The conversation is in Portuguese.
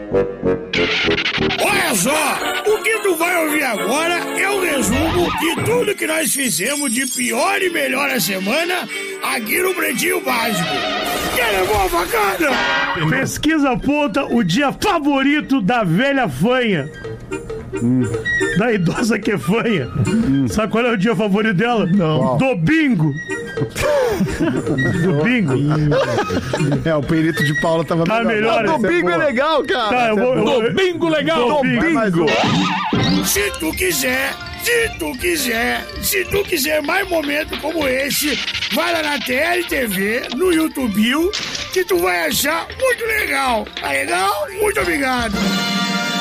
Olha só, o que tu vai ouvir agora é o resumo de tudo que nós fizemos de pior e melhor a semana aqui no Pretinho Básico. Quer levar uma facada? Pesquisa aponta o dia favorito da velha fanha. Da idosa que é fanha. Sabe qual é o dia favorito dela? Não. Domingo. Domingo. O perito de Paula tava tá melhor. Domingo é legal, cara. Tá, Domingo legal. Domingo. Se tu quiser mais momentos como esse, vai lá na TLTV, no YouTube, que tu vai achar muito legal. Tá legal? Muito obrigado.